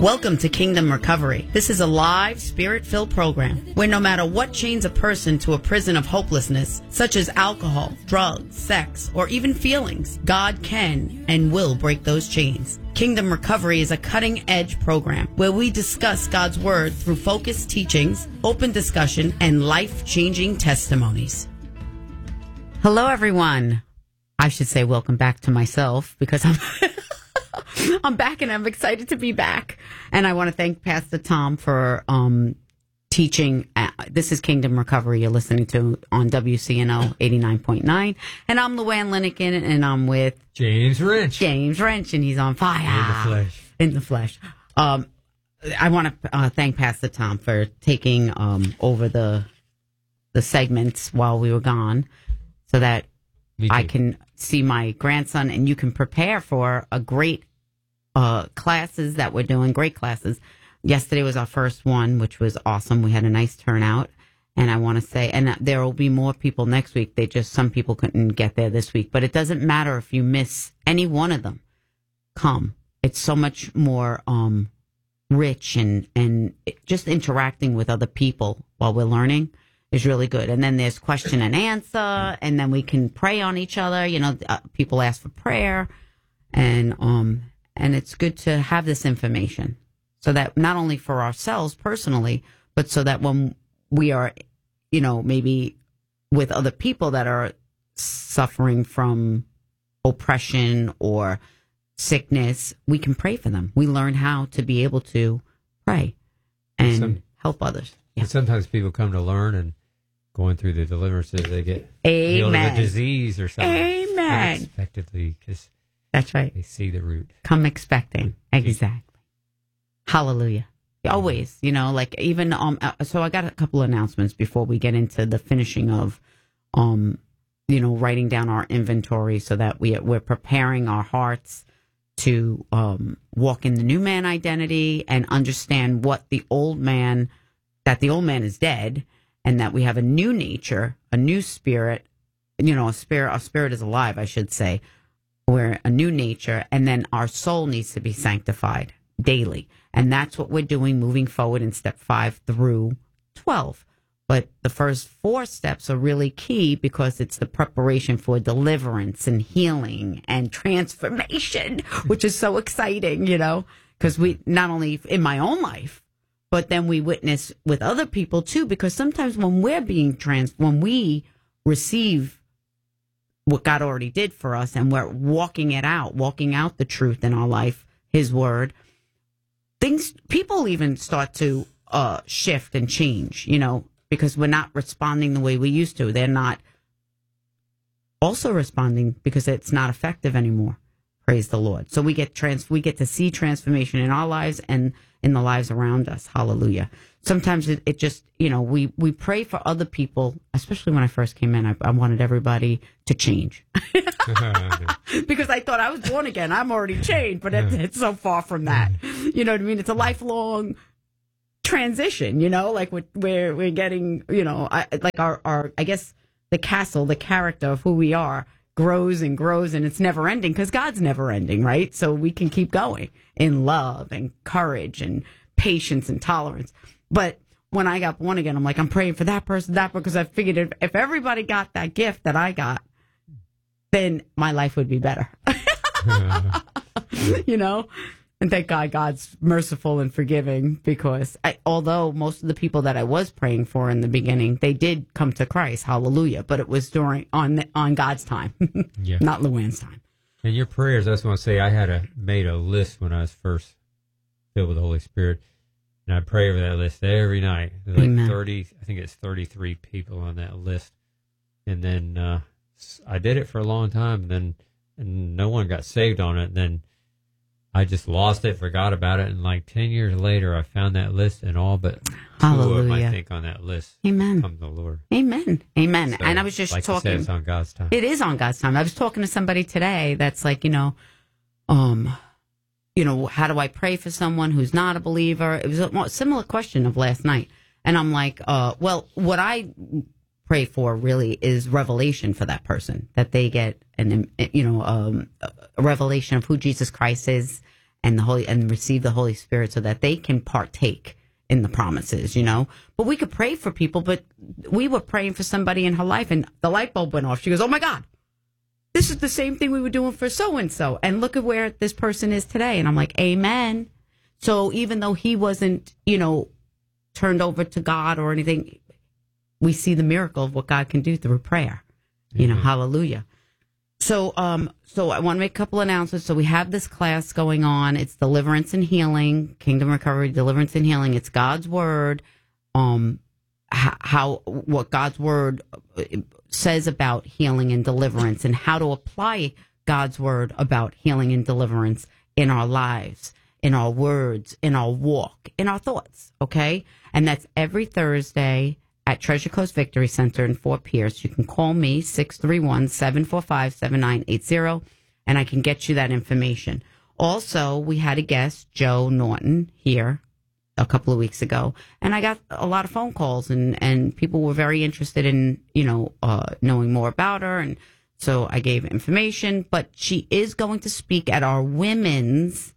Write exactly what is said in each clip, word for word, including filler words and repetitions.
Welcome to Kingdom Recovery. This is a live, spirit-filled program where no matter what chains a person to a prison of hopelessness, such as alcohol, drugs, sex, or even feelings, God can and will break those chains. Kingdom Recovery is a cutting-edge program where we discuss God's Word through focused teachings, open discussion, and life-changing testimonies. Hello, everyone. I should say welcome back to myself because I'm... I'm back and I'm excited to be back. And I want to thank Pastor Tom for um, teaching. Uh, this is Kingdom Recovery you're listening to on W C N O eighty-nine point nine. And I'm Luann Linnikin and I'm with James Wrench. James Wrench, and he's on fire. In the flesh. In the flesh. Um, I want to uh, thank Pastor Tom for taking um, over the the segments while we were gone so that I can see my grandson and you can prepare for a great uh, classes that we're doing, great classes. Yesterday was our first one, which was awesome. We had a nice turnout. And I want to say, and there will be more people next week. They just, some people couldn't get there this week. But it doesn't matter if you miss any one of them. Come. It's so much more um, rich and, and just interacting with other people while we're learning is really good. And then there's question and answer, and then we can pray on each other. You know, uh, people ask for prayer, and um, and it's good to have this information so that not only for ourselves personally, but so that when we are, you know, maybe with other people that are suffering from oppression or sickness, we can pray for them. We learn how to be able to pray and Some, help others. Yeah. And sometimes people come to learn and going through the deliverances, they get Amen. healed of a disease or something. Amen. Unexpectedly, because that's right. They see the root. Come expecting. Exactly. Hallelujah. Always, you know, like even, um, so I got a couple of announcements before we get into the finishing of, um, you know, writing down our inventory so that we, we're preparing our hearts to um, walk in the new man identity and understand what the old man, that the old man is dead and that we have a new nature, a new spirit, you know, a spirit, our spirit is alive, I should say. We're a new nature, and then our soul needs to be sanctified daily. And that's what we're doing moving forward in step five through twelve. But the first four steps are really key because it's the preparation for deliverance and healing and transformation, which is so exciting, you know, because we not only in my own life, but then we witness with other people too, because sometimes when we're being trans, when we receive what God already did for us and we're walking it out, walking out the truth in our life, His word, things, people even start to uh, shift and change, you know, because we're not responding the way we used to. They're not also responding because it's not effective anymore. Praise the Lord. So we get trans, we get to see transformation in our lives and in the lives around us. Hallelujah. Sometimes it, it just, you know, we, we pray for other people, especially when I first came in. I, I wanted everybody to change because I thought I was born again. I'm already changed, but it, it's so far from that. You know what I mean? It's a lifelong transition, you know, like we're, we're, we're getting, you know, I, like our, our, I guess the castle, the character of who we are grows and grows and it's never ending because God's never ending, right? So we can keep going in love and courage and patience and tolerance. But when I got born again, I'm like, I'm praying for that person, that because I figured if, if everybody got that gift that I got, then my life would be better. You know? And thank God God's merciful and forgiving because I, although most of the people that I was praying for in the beginning, they did come to Christ. Hallelujah. But it was during on on God's time, yeah. Not Luann's time. And your prayers, I just want to say, I had a made a list when I was first filled with the Holy Spirit. And I pray over that list every night. There's like Amen. thirty, I think it's thirty-three people on that list. And then uh, I did it for a long time. And then and no one got saved on it. And then I just lost it, forgot about it. And like ten years later, I found that list and all but Hallelujah. two of them, I think, on that list. Amen. Come the Lord. Amen. Amen. So, and I was just like talking. You said, it's on God's time. It is on God's time. I was talking to somebody today that's like, you know, um, you know, how do I pray for someone who's not a believer? It was a similar question of last night. And I'm like, uh, well, what I pray for really is revelation for that person, that they get an, you know, um, a revelation of who Jesus Christ is and the Holy and receive the Holy Spirit so that they can partake in the promises, you know. But we could pray for people, but we were praying for somebody in her life and the light bulb went off. She goes, "Oh my God, this is the same thing we were doing for so-and-so. And look at where this person is today." And I'm like, amen. So even though he wasn't, you know, turned over to God or anything, we see the miracle of what God can do through prayer. You know, mm-hmm. Hallelujah. So, um, so I want to make a couple announcements. So we have this class going on. It's Deliverance and Healing, Kingdom Recovery, Deliverance and Healing. It's God's Word, um, how, how what God's Word says about healing and deliverance, and how to apply God's Word about healing and deliverance in our lives, in our words, in our walk, in our thoughts. Okay, and that's every Thursday at Treasure Coast Victory Center in Fort Pierce. You can call me, six three one, seven four five, seven nine eight zero, and I can get you that information. Also, we had a guest, Joe Norton, here a couple of weeks ago, and I got a lot of phone calls, and, and people were very interested in, you know, uh, knowing more about her, and so I gave information, but she is going to speak at our women's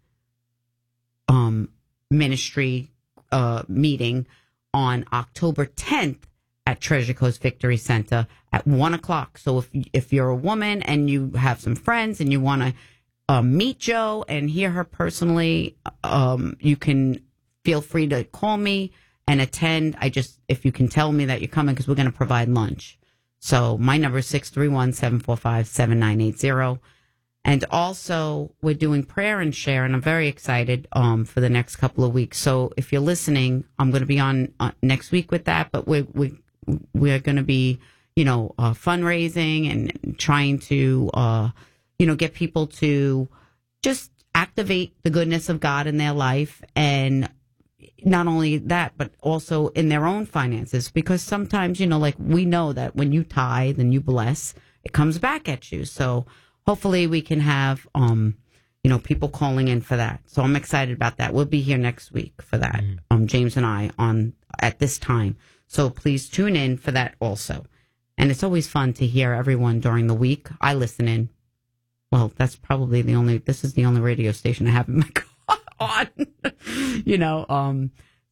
um, ministry uh, meeting on October tenth at Treasure Coast Victory Center at one o'clock. So if if you're a woman and you have some friends and you want to uh, meet Joe and hear her personally, um, you can feel free to call me and attend. I just, if you can tell me that you're coming, because we're going to provide lunch. So my number is six three one, seven four five, seven nine eight zero. And also, we're doing prayer and share, and I'm very excited um, for the next couple of weeks. So if you're listening, I'm going to be on uh, next week with that, but we're, we, we're going to be, you know, uh, fundraising and trying to, uh, you know, get people to just activate the goodness of God in their life. And not only that, but also in their own finances, because sometimes, you know, like we know that when you tithe and you bless, it comes back at you. So hopefully we can have, um, you know, people calling in for that. So I'm excited about that. We'll be here next week for that. Mm. Um, James and I on at this time. So please tune in for that also. And it's always fun to hear everyone during the week. I listen in. Well, that's probably the only, this is the only radio station I have in my car on, you know, um,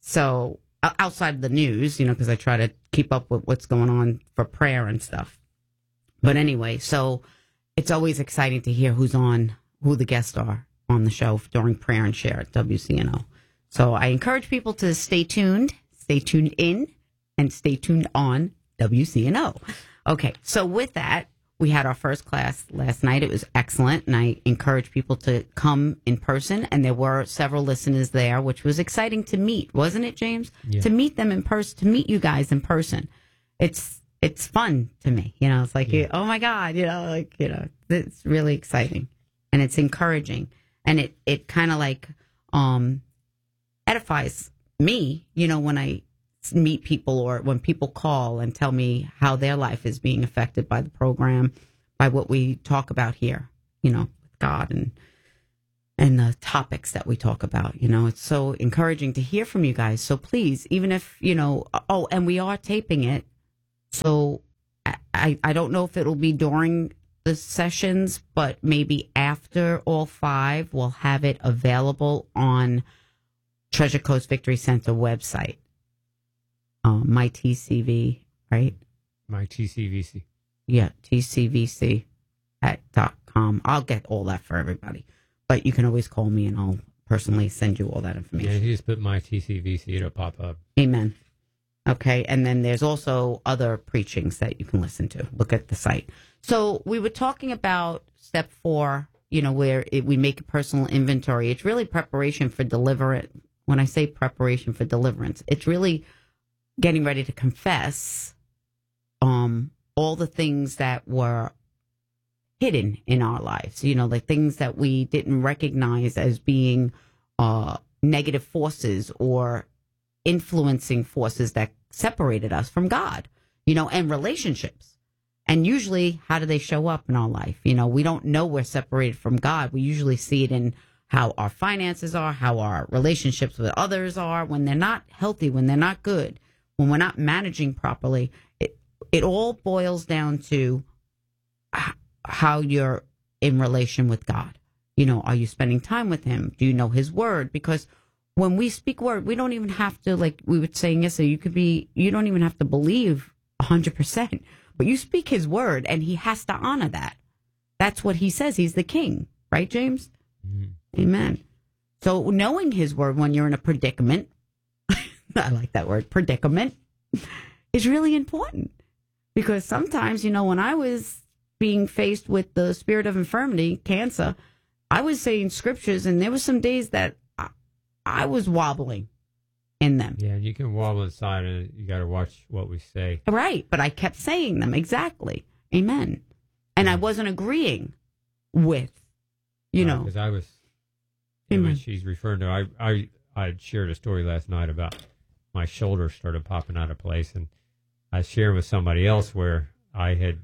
so outside of the news, you know, because I try to keep up with what's going on for prayer and stuff. But anyway, so it's always exciting to hear who's on, who the guests are on the show during prayer and share at W C N O. So I encourage people to stay tuned, stay tuned in, and stay tuned on W C N O. Okay, so with that, we had our first class last night. It was excellent, and I encourage people to come in person, and there were several listeners there, which was exciting to meet, wasn't it, James? Yeah. To meet them in person, to meet you guys in person. It's It's fun to me, you know, it's like, yeah. Oh my God, you know, like, you know, it's really exciting and it's encouraging, and it, it kind of like, um, edifies me, you know, when I meet people or when people call and tell me how their life is being affected by the program, by what we talk about here, you know, with God and, and the topics that we talk about, you know, it's so encouraging to hear from you guys. So please, even if, you know, oh, and we are taping it. So I, I don't know if it'll be during the sessions, but maybe after all five, we'll have it available on Treasure Coast Victory Center website. Um, my T C V, right? My T C V C. Yeah, T C V C at dot com. I'll get all that for everybody. But you can always call me and I'll personally send you all that information. Yeah, if you just put My T C V C, it'll pop up. Amen. Okay, and then there's also other preachings that you can listen to. Look at the site. So we were talking about step four, you know, where it, we make a personal inventory. It's really preparation for deliverance. When I say preparation for deliverance, it's really getting ready to confess um, all the things that were hidden in our lives, you know, like things that we didn't recognize as being uh, negative forces or influencing forces that separated us from God, you know, and relationships. And usually, how do they show up in our life? You know, we don't know we're separated from God. We usually see it in how our finances are, how our relationships with others are, when they're not healthy, when they're not good, when we're not managing properly. It, it all boils down to how you're in relation with God. You know, are you spending time with him? Do you know his word? Because when we speak word, we don't even have to, like we were saying yesterday, you could be, you don't even have to believe one hundred percent, but you speak his word and he has to honor that. That's what he says. He's the king, right, James? Mm-hmm. Amen. So knowing his word when you're in a predicament, I like that word, predicament, is really important. Because sometimes, you know, when I was being faced with the spirit of infirmity, cancer, I was saying scriptures, and there were some days that I, I was wobbling in them. Yeah, you can wobble inside, and you got to watch what we say. Right, but I kept saying them, exactly. Amen. And yeah. I wasn't agreeing with, you right, know. Because I was, you know, when she's referring to, I, I, I shared a story last night about my shoulder started popping out of place, and I shared with somebody else where I had,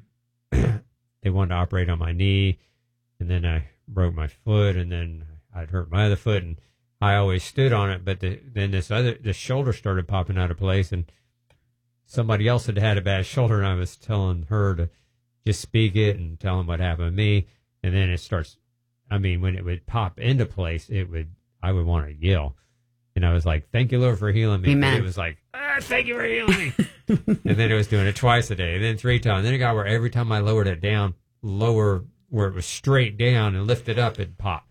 they wanted to operate on my knee, and then I broke my foot, and then I'd hurt my other foot, and I always stood on it, but the, then this other, the shoulder started popping out of place, and somebody else had had a bad shoulder, and I was telling her to just speak it and tell them what happened to me, and then it starts, I mean, when it would pop into place, it would, I would want to yell. And I was like, thank you, Lord, for healing me. Amen. But it was like, ah, thank you for healing me. And then it was doing it twice a day, and then three times. And then it got where every time I lowered it down, lower where it was straight down and lifted up, it popped.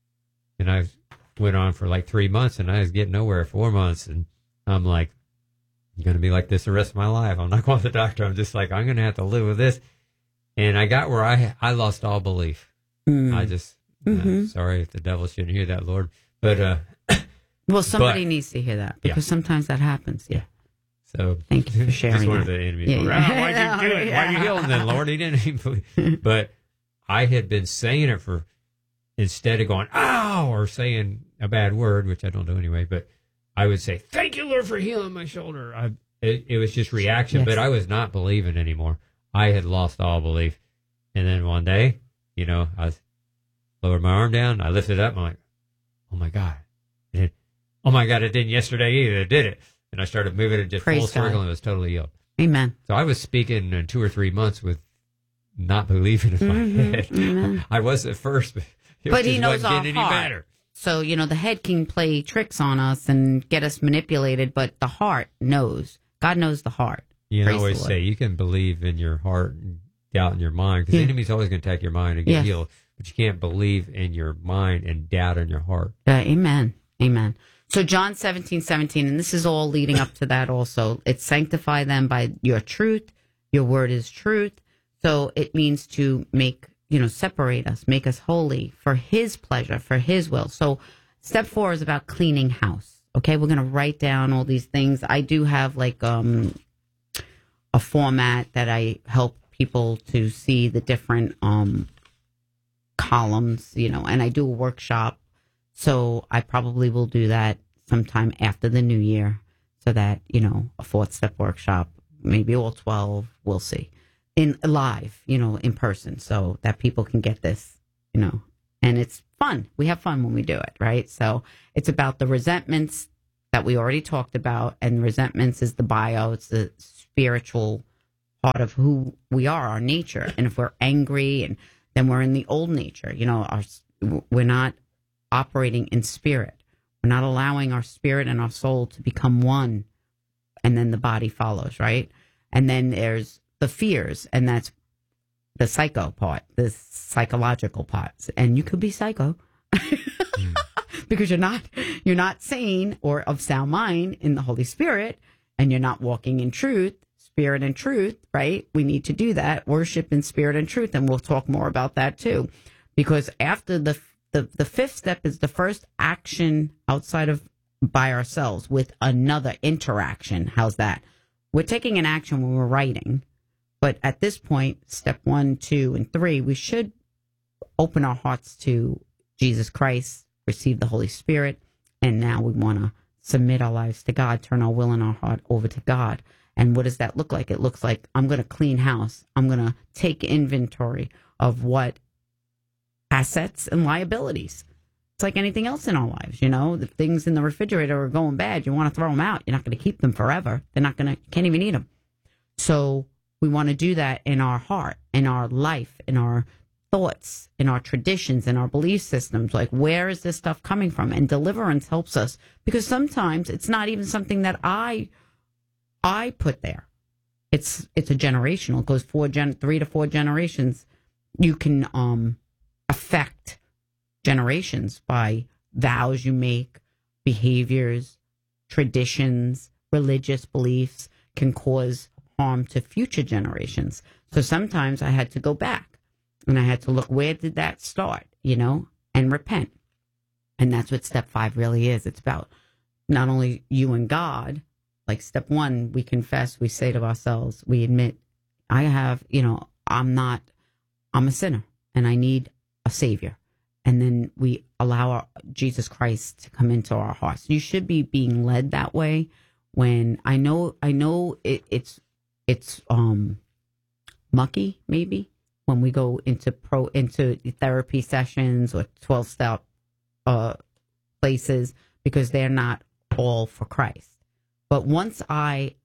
And I went on for like three months, and I was getting nowhere four months. And I'm like, I'm going to be like this the rest of my life. I'm not going to the doctor. I'm just like, I'm going to have to live with this. And I got where I I lost all belief. Mm. I just, mm-hmm. uh, sorry if the devil shouldn't hear that, Lord. But, uh, well, somebody but, needs to hear that, because yeah. sometimes that happens. Yeah. So thank you for sharing. Just one that. of the enemies. Yeah, yeah. Oh, why'd you do it? Why'd you heal him then, Lord? He didn't even believe. But I had been saying it for, instead of going, ow, or saying a bad word, which I don't do anyway, but I would say, thank you, Lord, for healing my shoulder. I, it, it was just reaction, yes. But I was not believing anymore. I had lost all belief. And then one day, you know, I lowered my arm down, I lifted it up, and I'm like, oh my God. And oh my God, it didn't yesterday either. It did it. And I started moving it just Praise full circle, God. And it was totally healed. Amen. So I was speaking in two or three months with not believing in mm-hmm. my head. Amen. I was at first, but it but just he knows wasn't our getting heart. any better. So, you know, the head can play tricks on us and get us manipulated, but the heart knows. God knows the heart. You know, I always say you can believe in your heart and doubt in your mind, because yeah. the enemy's always going to attack your mind and get yes. healed. But you can't believe in your mind and doubt in your heart. Uh, amen. Amen. So John seventeen, seventeen, and this is all leading up to that also. It's sanctify them by your truth. Your word is truth. So it means to make, you know, separate us, make us holy for his pleasure, for his will. So step four is about cleaning house. Okay, we're going to write down all these things. I do have like um, a format that I help people to see the different um, columns, you know, and I do a workshop. So I probably will do that sometime after the new year, so that, you know, a fourth step workshop, maybe all twelve, we'll see, in live, you know, in person, so that people can get this, you know, and it's fun. We have fun when we do it, right? So it's about the resentments that we already talked about, and resentments is the bio, it's the spiritual part of who we are, our nature. And if we're angry, and then we're in the old nature, you know, our, we're not operating in spirit. We're not allowing our spirit and our soul to become one, and then the body follows, right? And then there's the fears, and that's the psycho part, the psychological parts. And you could be psycho mm. because you're not you're not sane or of sound mind in the Holy Spirit, and you're not walking in truth, spirit and truth, right? We need to do that, worship in spirit and truth, and we'll talk more about that too, because after the The, the fifth step is the first action outside of by ourselves with another interaction. How's that? We're taking an action when we're writing, but at this point, step one, two, and three, we should open our hearts to Jesus Christ, receive the Holy Spirit, and now we want to submit our lives to God, turn our will and our heart over to God. And what does that look like? It looks like I'm going to clean house. I'm going to take inventory of what assets and liabilities. It's like anything else in our lives, you know. The things in the refrigerator are going bad. You want to throw them out. You're not going to keep them forever. They're not going to, can't even eat them. So we want to do that in our heart, in our life, in our thoughts, in our traditions, in our belief systems. Like, where is this stuff coming from? And deliverance helps us, because sometimes it's not even something that I I put there. It's it's a generational. It goes four gen three to four generations. You can um affect generations by vows you make, behaviors, traditions, religious beliefs can cause harm to future generations. So sometimes I had to go back and I had to look, where did that start, you know, and repent. And that's what step five really is. It's about not only you and God. Like step one, we confess, we say to ourselves, we admit, I have, you know, I'm not, I'm a sinner and I need a savior. And then we allow our, Jesus Christ to come into our hearts. You should be being led that way. When I know, I know it, it's, it's, um, mucky maybe when we go into pro, into therapy sessions or twelve step, uh, places, because they're not all for Christ. But once I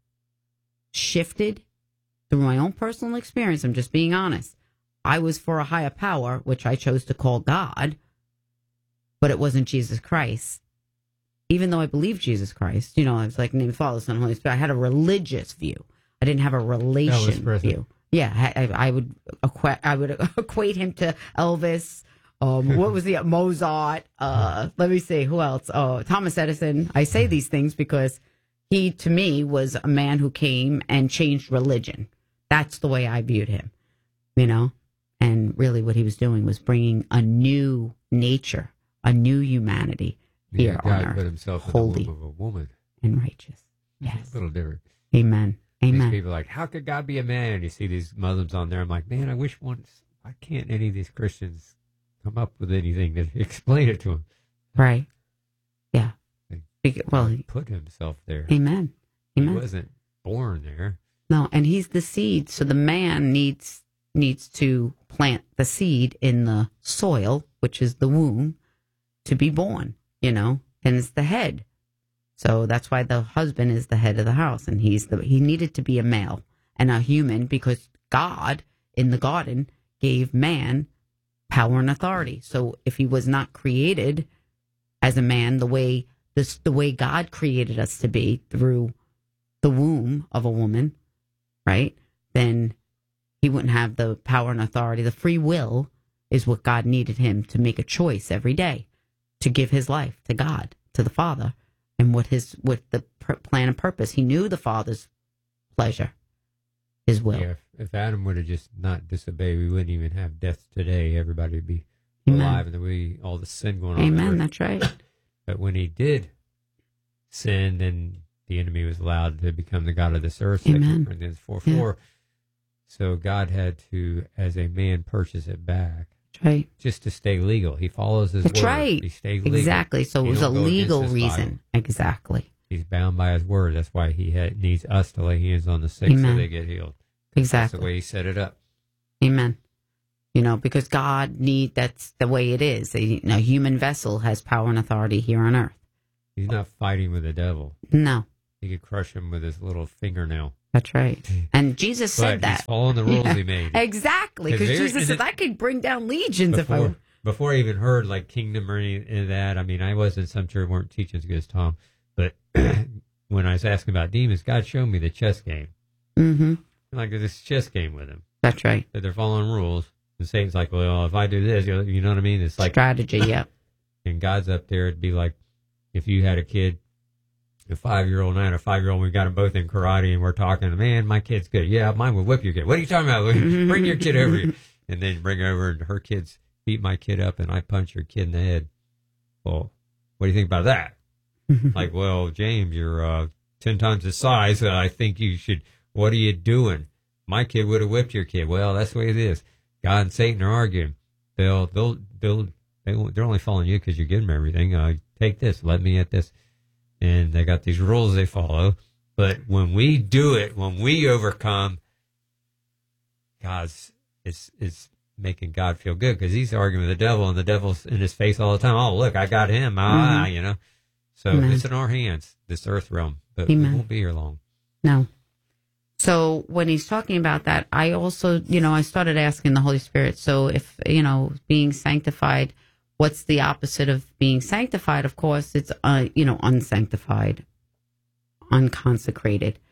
shifted through my own personal experience, I'm just being honest, I was for a higher power, which I chose to call God, but it wasn't Jesus Christ. Even though I believed Jesus Christ, you know, I was like, name, Father, Son, Holy Spirit. I had a religious view. I didn't have a relation view. Yeah, I, I would equate, I would equate him to Elvis. Um, what was the Mozart? Uh, let me see, who else? Oh, Thomas Edison. I say these things because he, to me, was a man who came and changed religion. That's the way I viewed him, you know? And really what he was doing was bringing a new nature, a new humanity here yeah, God on earth. put himself holy in the womb of a woman. And righteous. Yes. A little different. Amen. Amen. These people are like, how could God be a man? And you see these Muslims on there. I'm like, man, I wish once, why can't any of these Christians come up with anything to explain it to them? Right. Yeah. They, well, he put himself there. Amen. Amen. He wasn't born there. No, and he's the seed. So the man needs needs to plant the seed in the soil, which is the womb, to be born, you know, and it's the head. So that's why the husband is the head of the house, and he's the he needed to be a male and a human, because God in the garden gave man power and authority. So if he was not created as a man the way this the way God created us to be, through the womb of a woman, right? Then he wouldn't have the power and authority. The free will is what God needed him to make a choice every day to give his life to God, to the Father, and what his what the plan and purpose. He knew the Father's pleasure, his will. Yeah, if, if Adam would have just not disobeyed, we wouldn't even have death today. Everybody would be Amen. alive, and there would be all the sin going on. Amen. That's right. But when he did sin, then the enemy was allowed to become the god of this earth. Second Corinthians four four. Yeah. So God had to, as a man, purchase it back. That's right. Just to stay legal. He follows his That's word. right. He stays legal. Exactly. So he it was a legal reason. Bible. Exactly. He's bound by his word. That's why he had, needs us to lay hands on the sick Amen. so they get healed. Exactly. That's the way he set it up. Amen. You know, because God need, that's the way it is. A, you know, a human vessel has power and authority here on earth. He's not fighting with the devil. No. He could crush him with his little fingernail. That's right. And Jesus said but that. He's following the rules yeah. he made. Exactly. Because Jesus said, I could bring down legions before, if I... Before I even heard like kingdom or any of that, I mean, I was in some church, weren't teaching as good as Tom, but when I was asking about demons, God showed me the chess game. Mm-hmm. Like this chess game with him. That's right. That they're following rules. And Satan's like, well, if I do this, you know what I mean? It's like... Strategy, yeah. And God's up there, it'd be like if you had a kid, a five-year-old and I had a five-year-old, we got them both in karate, and we're talking, man, my kid's good. Yeah, mine would whip your kid. What are you talking about? Bring your kid over here. And then bring over, and her kids beat my kid up, and I punch your kid in the head. Well, what do you think about that? Like, well, James, you're uh, ten times the size. Uh, I think you should, what are you doing? My kid would have whipped your kid. Well, that's the way it is. God and Satan are arguing. They'll, they'll, they'll, they won't, they're only following you because you give them everything. Uh, take this, let me at this. And they got these rules they follow. But when we do it, when we overcome, God's is is making God feel good, because he's arguing with the devil, and the devil's in his face all the time. Oh, look, I got him. Ah, mm-hmm. You know. So Amen. It's in our hands, this earth realm. But Amen. We won't be here long. No. So when he's talking about that, I also, you know, I started asking the Holy Spirit. So if, you know, being sanctified, what's the opposite of being sanctified? Of course, it's, uh, you know, unsanctified, unconsecrated,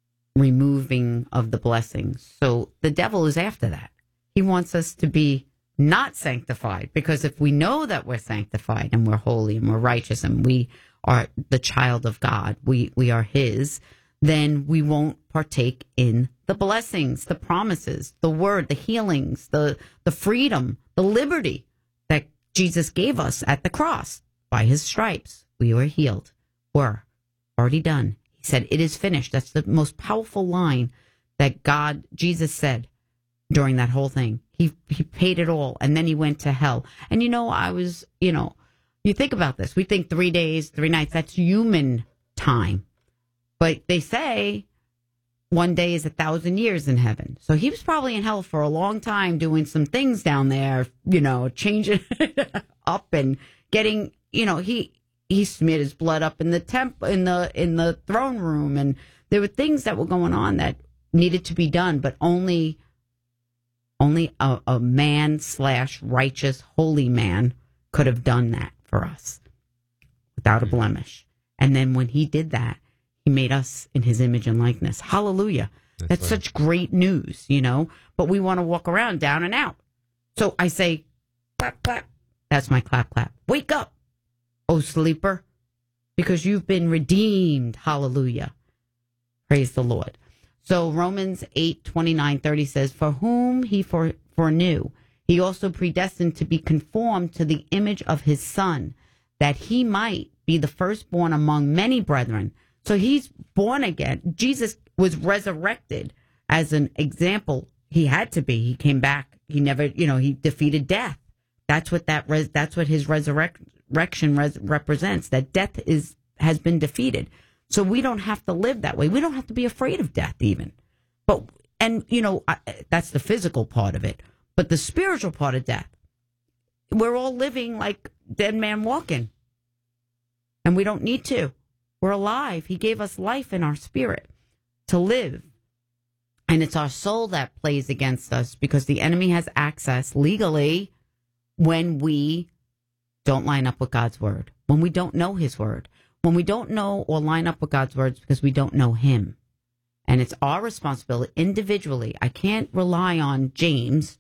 removing of the blessings. So the devil is after that. He wants us to be not sanctified, because if we know that we're sanctified and we're holy and we're righteous and we are the child of God, we, we are his, then we won't partake in the blessings, the promises, the word, the healings, the, the freedom, the liberty that Jesus gave us at the cross. By his stripes, we were healed. We're already done. He said, it is finished. That's the most powerful line that God, Jesus said during that whole thing. He, he paid it all, and then he went to hell. And, you know, I was, you know, you think about this. We think three days, three nights, that's human time. But they say one day is a thousand years in heaven. So he was probably in hell for a long time doing some things down there, you know, changing it up and getting, you know, he he smeared his blood up in the temp in the in the throne room, and there were things that were going on that needed to be done, but only only a, a man slash righteous holy man could have done that for us without a blemish. And then when he did that, he made us in his image and likeness. Hallelujah. That's, That's right. Such great news, you know, but we want to walk around down and out. So I say, clap, clap. That's my clap, clap. Wake up, oh sleeper, because you've been redeemed. Hallelujah. Praise the Lord. So Romans eight, twenty-nine, thirty says, for whom he fore, foreknew, he also predestined to be conformed to the image of his son, that he might be the firstborn among many brethren. So he's born again. Jesus was resurrected as an example. He had to be. He came back. He never, you know, he defeated death. That's what that res, that's what his resurrection res, represents. That death is has been defeated. So we don't have to live that way. We don't have to be afraid of death even. But and you know I, that's the physical part of it. But the spiritual part of death, we're all living like dead man walking, and we don't need to. We're alive. He gave us life in our spirit to live. And it's our soul that plays against us, because the enemy has access legally when we don't line up with God's word, when we don't know his word, when we don't know or line up with God's words because we don't know him. And it's our responsibility individually. I can't rely on James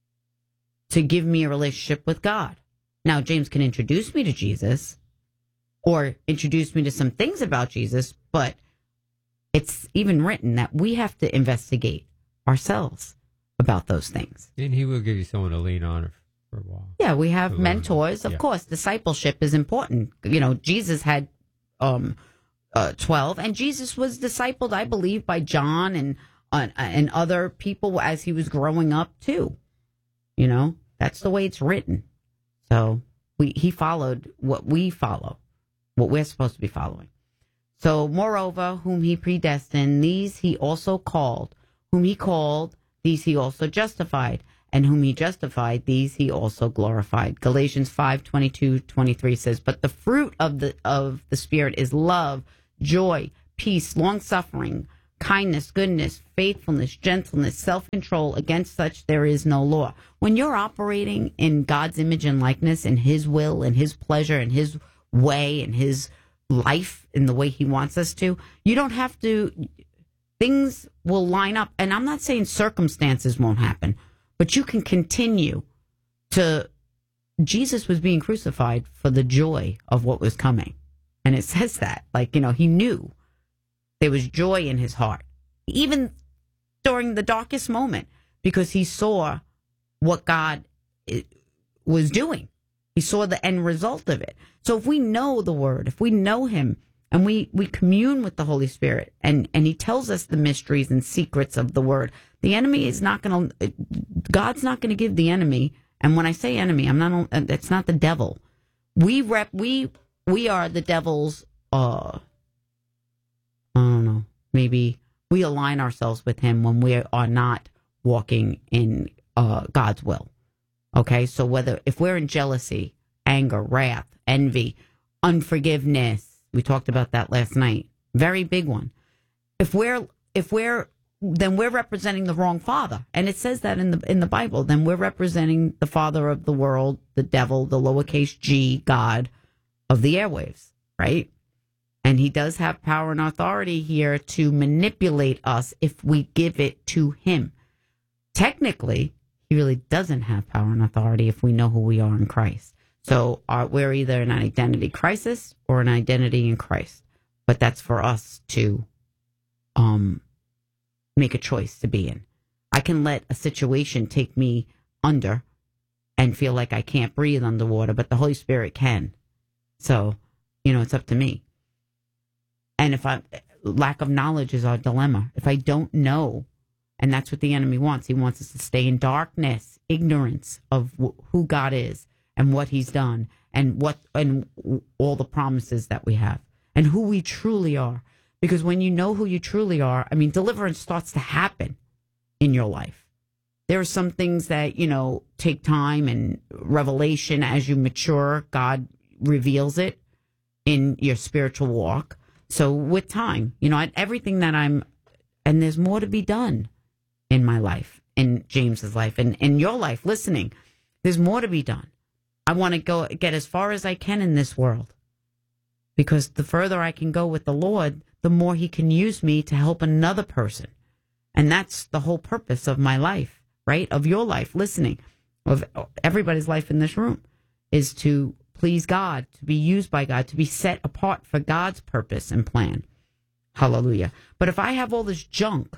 to give me a relationship with God. Now, James can introduce me to Jesus or introduce me to some things about Jesus, but it's even written that we have to investigate ourselves about those things. And he will give you someone to lean on for a while. Yeah, we have mentors. Of yeah. course, discipleship is important. You know, Jesus had um, uh, twelve, and Jesus was discipled, I believe, by John and uh, and other people as he was growing up too. You know, that's the way it's written. So we he followed what we follow, what we're supposed to be following. So, moreover, whom he predestined, these he also called. Whom he called, these he also justified. And whom he justified, these he also glorified. Galatians five, twenty-two, twenty-three says, but the fruit of the of the Spirit is love, joy, peace, long-suffering, kindness, goodness, faithfulness, gentleness, self-control. Against such there is no law. When you're operating in God's image and likeness, in his will, in his pleasure, in his way, in his life, in the way he wants us to, you don't have to, things will line up. And I'm not saying circumstances won't happen, but you can continue to, Jesus was being crucified for the joy of what was coming. And it says that, like, you know, he knew there was joy in his heart, even during the darkest moment, because he saw what God was doing. He saw the end result of it. So if we know the word, if we know him, and we, we commune with the Holy Spirit, and, and he tells us the mysteries and secrets of the word, the enemy is not going to, God's not going to give the enemy, and when I say enemy, I'm not, it's not the devil. We rep, we, we are the devil's, uh, I don't know, maybe we align ourselves with him when we are not walking in uh, God's will. Okay, so whether, if we're in jealousy, anger, wrath, envy, unforgiveness, we talked about that last night, very big one. If we're, if we're then we're representing the wrong father. And it says that in the in the Bible. Then we're representing the father of the world, the devil, the lowercase g, God of the airwaves, right? And he does have power and authority here to manipulate us if we give it to him. Technically, he really doesn't have power and authority if we know who we are in Christ. So are, we're either in an identity crisis or an identity in Christ. But that's for us to um, make a choice to be in. I can let a situation take me under and feel like I can't breathe underwater, but the Holy Spirit can. So, you know, it's up to me. And if I, lack of knowledge is our dilemma. If I don't know, and that's what the enemy wants. He wants us to stay in darkness, ignorance of wh- who God is and what he's done and what, and all the promises that we have and who we truly are. Because when you know who you truly are, I mean, deliverance starts to happen in your life. There are some things that, you know, take time and revelation as you mature. God reveals it in your spiritual walk. So with time, you know, everything that I'm, and there's more to be done in my life, in James's life, and in your life, listening, there's more to be done. I want to go get as far as I can in this world, because the further I can go with the Lord, the more he can use me to help another person. And that's the whole purpose of my life, right? Of your life, listening, of everybody's life in this room, is to please God, to be used by God, to be set apart for God's purpose and plan. Hallelujah. But if I have all this junk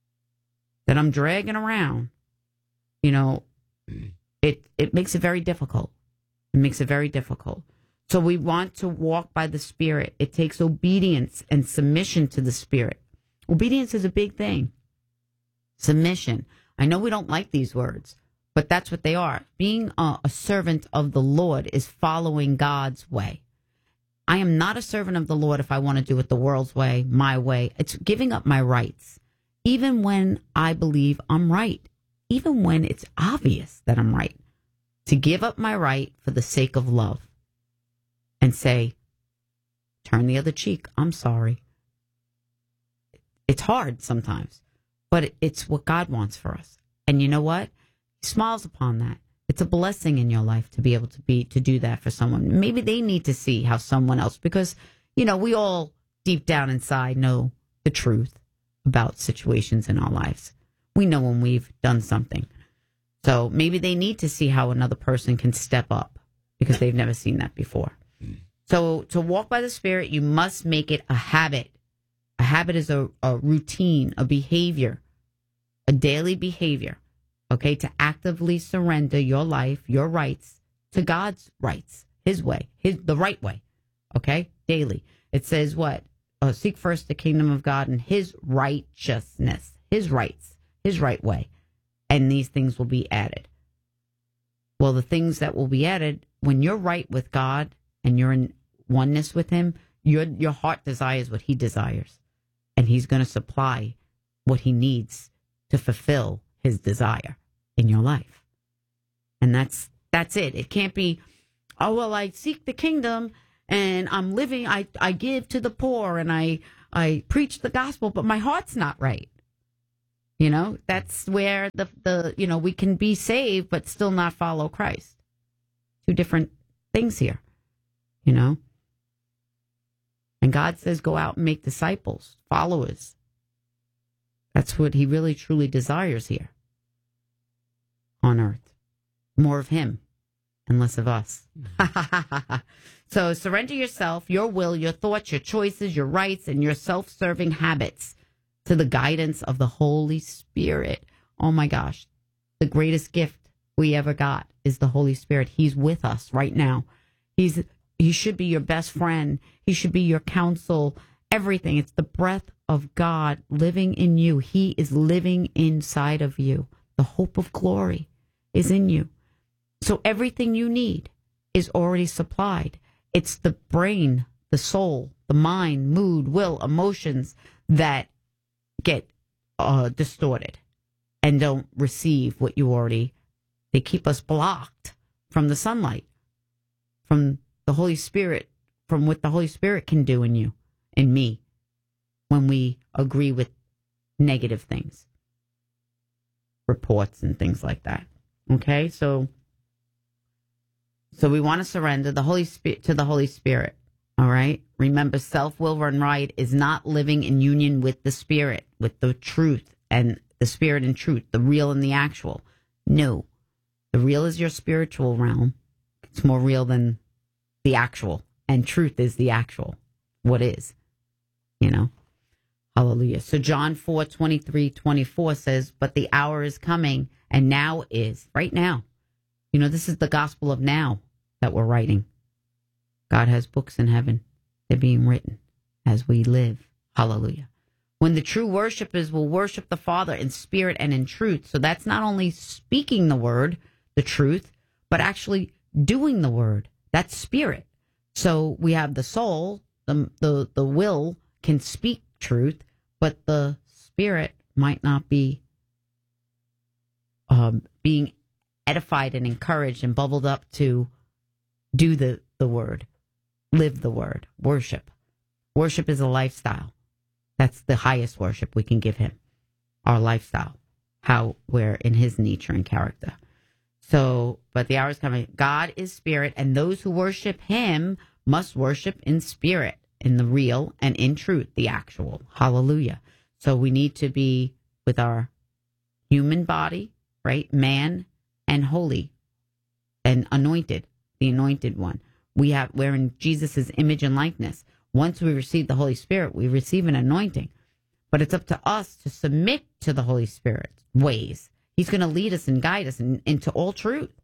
that I'm dragging around, you know, it, it makes it very difficult. It makes it very difficult. So we want to walk by the Spirit. It takes obedience and submission to the Spirit. Obedience is a big thing. Submission. I know we don't like these words, but that's what they are. Being a, a servant of the Lord is following God's way. I am not a servant of the Lord if I want to do it the world's way, my way. It's giving up my rights, even when I believe I'm right, even when it's obvious that I'm right, to give up my right for the sake of love and say, turn the other cheek. I'm sorry. It's hard sometimes, but it's what God wants for us. And you know what? He smiles upon that. It's a blessing in your life to be able to be, to do that for someone. Maybe they need to see how someone else, because, you know, we all deep down inside know the truth about situations in our lives. We know when we've done something. So maybe they need to see how another person can step up because they've never seen that before. So to walk by the Spirit, you must make it a habit. A habit is a, a routine, a behavior, a daily behavior. Okay, to actively surrender your life, your rights, to God's rights, his way, his the right way. Okay, daily. It says what? Uh, seek first the kingdom of God and his righteousness, his rights, his right way. And these things will be added. Well, the things that will be added, when you're right with God and you're in oneness with him, your your heart desires what he desires. And he's going to supply what he needs to fulfill his desire in your life. And that's that's it. It can't be, oh, well, I seek the kingdom and I'm living, I, I give to the poor and I, I preach the gospel, but my heart's not right. You know, that's where the, the, you know, we can be saved, but still not follow Christ. Two different things here, you know. And God says, go out and make disciples, followers. That's what he really, truly desires here on earth. More of him and less of us. So surrender yourself, your will, your thoughts, your choices, your rights, and your self-serving habits to the guidance of the Holy Spirit. Oh my gosh. The greatest gift we ever got is the Holy Spirit. He's with us right now. He's he should be your best friend. He should be your counsel, everything. It's the breath of God living in you. He is living inside of you. The hope of glory is in you. So everything you need is already supplied. It's the brain, the soul, the mind, mood, will, emotions that get uh, distorted and don't receive what you already, they keep us blocked from the sunlight, from the Holy Spirit, from what the Holy Spirit can do in you and me when we agree with negative things, reports and things like that. Okay, so so we want to surrender the Holy Spirit to the Holy Spirit. All right. Remember, self-will run right is not living in union with the Spirit, with the truth and the Spirit and truth, the real and the actual. No, the real is your spiritual realm. It's more real than the actual, and truth is the actual. What is, you know? Hallelujah. So John four, twenty-three, twenty-four says, but the hour is coming, and now is, right now. You know, this is the gospel of now that we're writing. God has books in heaven. They're being written as we live. Hallelujah. When the true worshipers will worship the Father in spirit and in truth. So that's not only speaking the word, the truth, but actually doing the word. That's spirit. So we have the soul, the the, the will can speak truth, but the spirit might not be um, being edified and encouraged and bubbled up to do the, the word, live the word, worship. Worship is a lifestyle. That's the highest worship we can give him, our lifestyle, how we're in his nature and character. So, but the hour is coming. God is spirit, and those who worship him must worship in spirit, in the real, and in truth, the actual. Hallelujah. So we need to be with our human body, right? Man and holy and anointed, the anointed one. We have, we're in Jesus' image and likeness. Once we receive the Holy Spirit, we receive an anointing. But it's up to us to submit to the Holy Spirit's ways. He's going to lead us and guide us in, into all truth.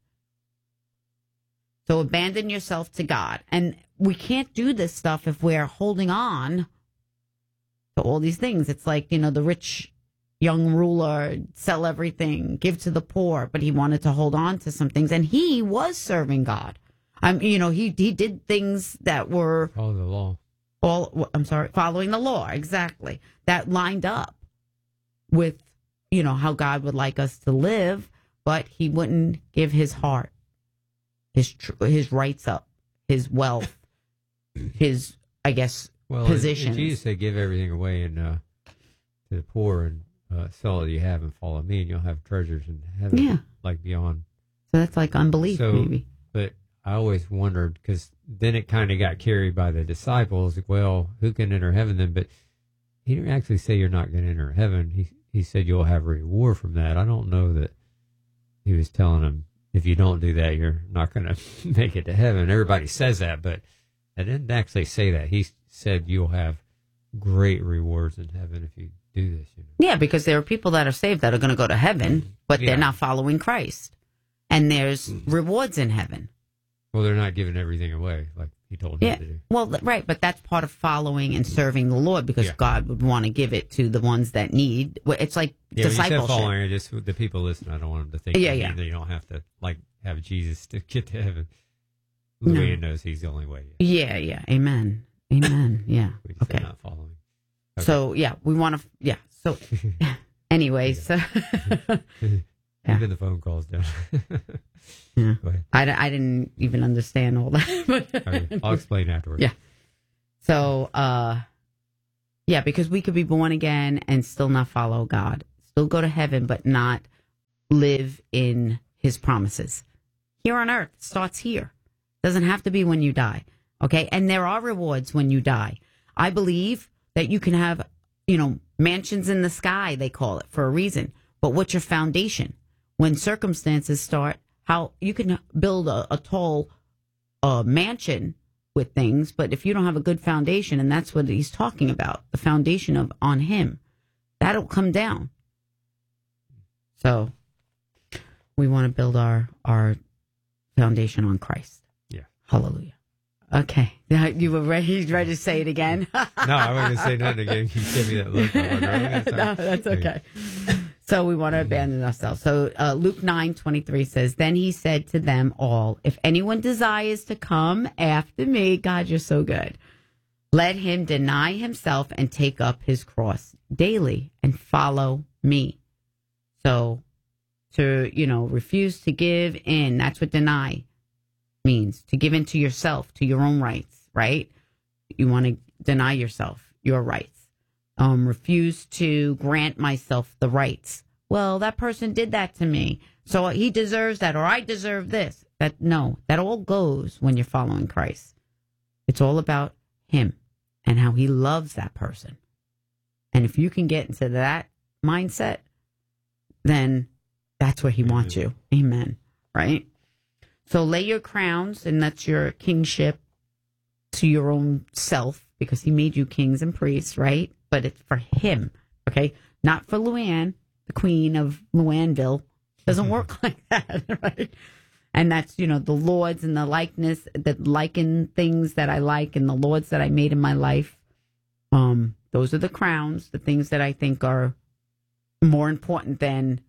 So abandon yourself to God. And we can't do this stuff if we're holding on to all these things. It's like, you know, the rich young ruler, sell everything, give to the poor, but he wanted to hold on to some things. And he was serving God. I'm, you know, he he did things that were follow the law. All I'm sorry, following the law, exactly. That lined up with, you know, how God would like us to live, but he wouldn't give his heart, his tr- his rights up, his wealth, his, I guess, well, positions. Jesus said, "Give everything away and uh, to the poor, and uh, sell all you have, and follow me, and you'll have treasures in heaven, yeah. like beyond." So that's like unbelief, so, maybe. But I always wondered, because then it kind of got carried by the disciples. Like, well, who can enter heaven then? But he didn't actually say you're not going to enter heaven. He he said you'll have a reward from that. I don't know that he was telling them, if you don't do that, you're not going to make it to heaven. Everybody says that, but I didn't actually say that. He said you'll have great rewards in heaven if you do this. You know? Yeah, because there are people that are saved that are going to go to heaven, but yeah. they're not following Christ. And there's rewards in heaven. Well, they're not giving everything away like he told them yeah. to do. Well, right, but that's part of following and serving the Lord, because yeah. God would want to give it to the ones that need. It's like yeah, discipleship. When you said following, I just the people listening, I don't want them to think yeah, that yeah. you don't have to like have Jesus to get to heaven. Louis no. knows he's the only way. Yeah, yeah, amen, amen. Yeah, we just okay. Not following. Okay. So yeah, we want to. Yeah. So anyway, so. Yeah. Even the phone calls down. yeah. I, I didn't even understand all that. Okay. I'll explain afterwards. Yeah. So, uh, yeah, because we could be born again and still not follow God, still go to heaven, but not live in his promises. Here on earth, it starts here. Doesn't have to be when you die. Okay. And there are rewards when you die. I believe that you can have, you know, mansions in the sky, they call it, for a reason. But what's your foundation? When circumstances start, how you can build a, a tall uh, mansion with things, but if you don't have a good foundation, and that's what he's talking about, the foundation of on him, that'll come down. So we want to build our our foundation on Christ. Yeah. Hallelujah. Okay. You were ready, he's ready to say it again? No, I wasn't going to say nothing again. You gave me that look. Like, no, that's okay. So we want to abandon ourselves. So uh, Luke nine twenty-three says, then he said to them all, if anyone desires to come after me, God, you're so good, let him deny himself and take up his cross daily and follow me. So to, you know, refuse to give in, that's what deny means, to give in to yourself, to your own rights, right? You want to deny yourself, your rights. um, refuse to grant myself the rights. Well, that person did that to me, so he deserves that, or I deserve this. That no, that all goes when you're following Christ. It's all about him and how he loves that person. And if you can get into that mindset, then that's where he Amen. Wants you. Amen. Right? So lay your crowns, and that's your kingship, to your own self, because he made you kings and priests, right? But it's for him, okay? Not for Luann, the queen of Luannville. Doesn't work like that, right? And that's, you know, the lords and the likeness, the liken things that I like and the lords that I made in my life. Um, those are the crowns, the things that I think are more important than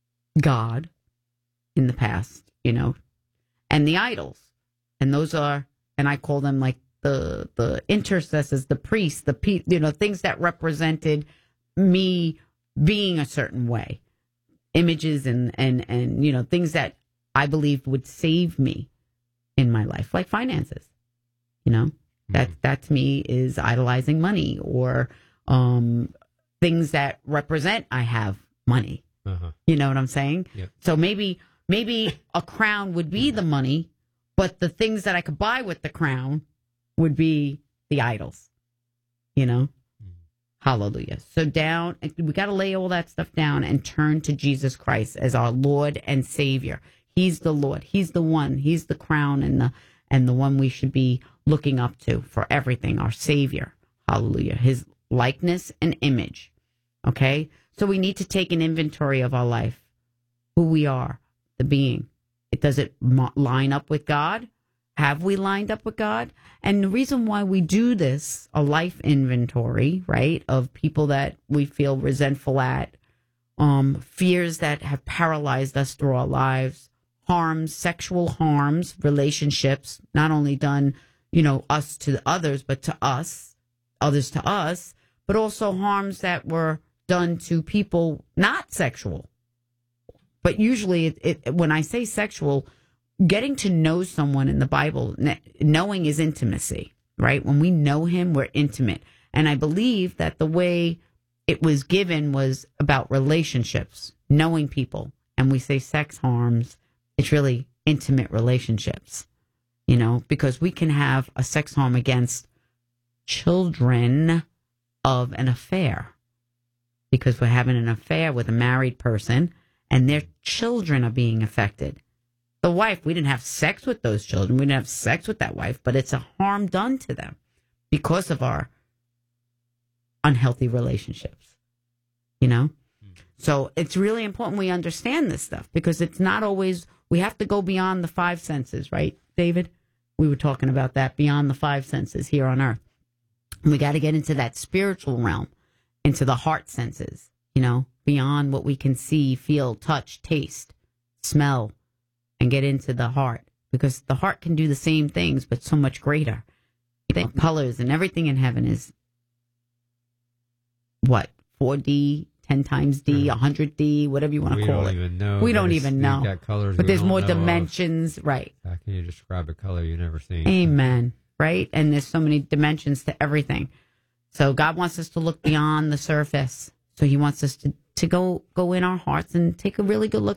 God in the past, you know, and the idols. And those are, and I call them like the the intercessors, the priests, the pe- you know, things that represented me being a certain way, images and and and you know, things that I believed would save me in my life, like finances. You know, mm-hmm. that that to me is idolizing money, or um, things that represent I have money. Uh-huh. You know what I'm saying? Yep. So maybe maybe a crown would be the money, but the things that I could buy with the crown would be the idols. You know? Mm-hmm. Hallelujah. So down, we got to lay all that stuff down and turn to Jesus Christ as our Lord and Savior. He's the Lord. He's the one. He's the crown and the and the one we should be looking up to for everything, our Savior. Hallelujah. His likeness and image. Okay? So we need to take an inventory of our life, who we are, the being. It does it line up with God? Have we lined up with God? And the reason why we do this, a life inventory, right, of people that we feel resentful at, um, fears that have paralyzed us through our lives, harms, sexual harms, relationships, not only done, you know, us to others, but to us, others to us, but also harms that were done to people not sexual. But usually, it, it, when I say sexual, getting to know someone in the Bible, knowing is intimacy, right? When we know him, we're intimate. And I believe that the way it was given was about relationships, knowing people. And we say sex harms, it's really intimate relationships, you know, because we can have a sex harm against children of an affair, because we're having an affair with a married person and their children are being affected. The wife, we didn't have sex with those children. We didn't have sex with that wife, but it's a harm done to them because of our unhealthy relationships, you know? Mm. So it's really important we understand this stuff, because it's not always, we have to go beyond the five senses, right, David? We were talking about that, beyond the five senses here on earth. And we got to get into that spiritual realm, into the heart senses, you know, beyond what we can see, feel, touch, taste, smell, and get into the heart, because the heart can do the same things, but so much greater. The colors and everything in heaven is what, four D, ten times D, one hundred D, whatever you want to call it. We don't even know. We don't even know. Got colors, but there's more dimensions, of. Right? How can you describe a color you've never seen? Amen. Right? And there's so many dimensions to everything. So God wants us to look beyond the surface. So he wants us to, to go go in our hearts and take a really good look